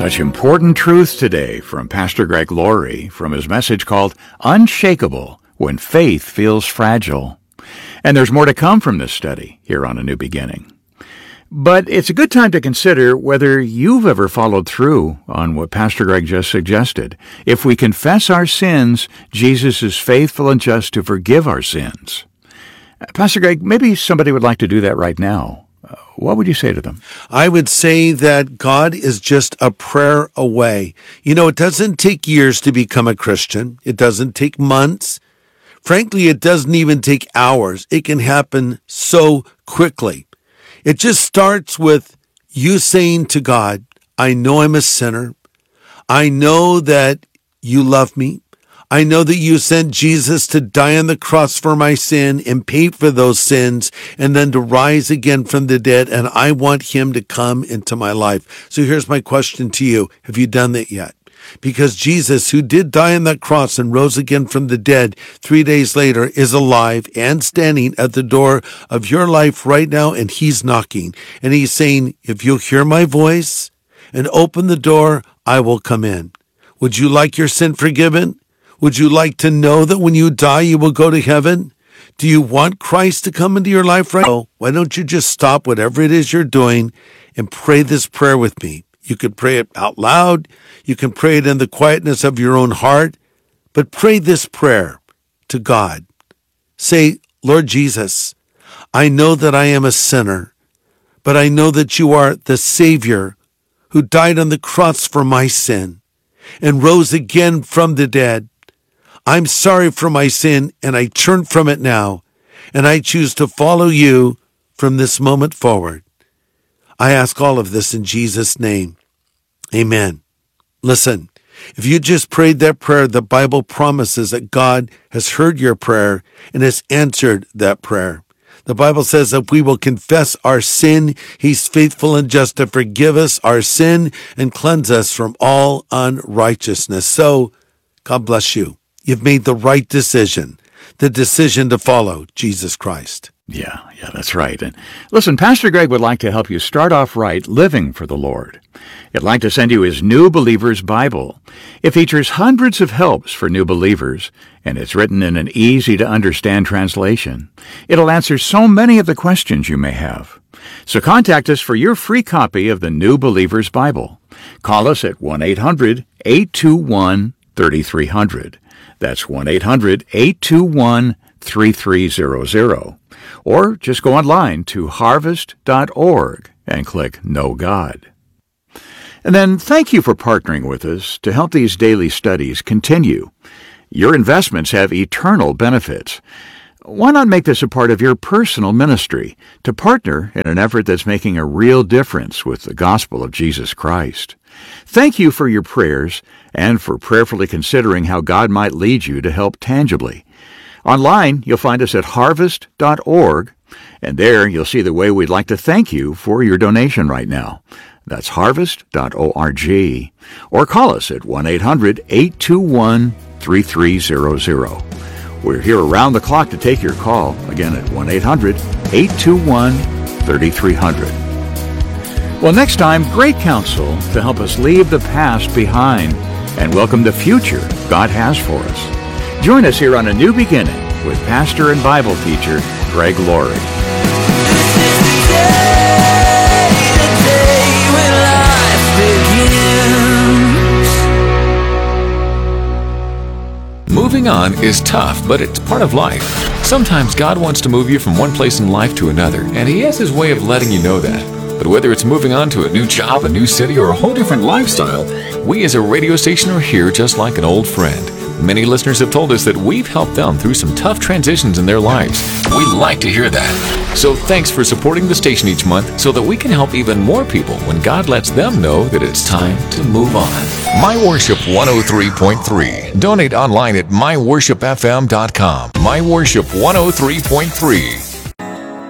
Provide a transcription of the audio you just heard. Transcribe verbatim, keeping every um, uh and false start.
Such important truths today from Pastor Greg Laurie from his message called Unshakable When Faith Feels Fragile. And there's more to come from this study here on A New Beginning. But it's a good time to consider whether you've ever followed through on what Pastor Greg just suggested. If we confess our sins, Jesus is faithful and just to forgive our sins. Pastor Greg, maybe somebody would like to do that right now. What would you say to them? I would say that God is just a prayer away. You know, it doesn't take years to become a Christian. It doesn't take months. Frankly, it doesn't even take hours. It can happen so quickly. It just starts with you saying to God, I know I'm a sinner. I know that you love me. I know that you sent Jesus to die on the cross for my sin and pay for those sins and then to rise again from the dead, and I want him to come into my life. So here's my question to you. Have you done that yet? Because Jesus, who did die on that cross and rose again from the dead three days later, is alive and standing at the door of your life right now, and he's knocking. And he's saying, if you'll hear my voice and open the door, I will come in. Would you like your sin forgiven? Would you like to know that when you die, you will go to heaven? Do you want Christ to come into your life right now? Why don't you just stop whatever it is you're doing and pray this prayer with me? You could pray it out loud. You can pray it in the quietness of your own heart. But pray this prayer to God. Say, Lord Jesus, I know that I am a sinner, but I know that you are the Savior who died on the cross for my sin and rose again from the dead. I'm sorry for my sin, and I turn from it now, and I choose to follow you from this moment forward. I ask all of this in Jesus' name. Amen. Listen, if you just prayed that prayer, the Bible promises that God has heard your prayer and has answered that prayer. The Bible says that we will confess our sin. He's faithful and just to forgive us our sin and cleanse us from all unrighteousness. So, God bless you. You've made the right decision, the decision to follow Jesus Christ. Yeah, yeah, that's right. And listen, Pastor Greg would like to help you start off right living for the Lord. He'd like to send you his New Believer's Bible. It features hundreds of helps for new believers, and it's written in an easy-to-understand translation. It'll answer so many of the questions you may have. So contact us for your free copy of the New Believer's Bible. Call us at one eight hundred eight two one three three zero zero. That's one eight hundred eight two one three three zero zero. Or just go online to harvest dot org and click Know God. And then thank you for partnering with us to help these daily studies continue. Your investments have eternal benefits. Why not make this a part of your personal ministry to partner in an effort that's making a real difference with the gospel of Jesus Christ? Thank you for your prayers and for prayerfully considering how God might lead you to help tangibly. Online, you'll find us at harvest dot org, and there you'll see the way we'd like to thank you for your donation right now. That's harvest dot org. Or call us at one eight hundred eight two one three three zero zero. We're here around the clock to take your call, again at one eight hundred eight two one three three zero zero. Well, next time, great counsel to help us leave the past behind and welcome the future God has for us. Join us here on A New Beginning with pastor and Bible teacher Greg Laurie. Moving on is tough, but it's part of life. Sometimes God wants to move you from one place in life to another, and He has His way of letting you know that. But whether it's moving on to a new job, a new city, or a whole different lifestyle, we as a radio station are here just like an old friend. Many listeners have told us that we've helped them through some tough transitions in their lives. We like to hear that. So thanks for supporting the station each month so that we can help even more people when God lets them know that it's time to move on. My Worship one oh three point three. Donate online at my worship f m dot com. My Worship one oh three point three.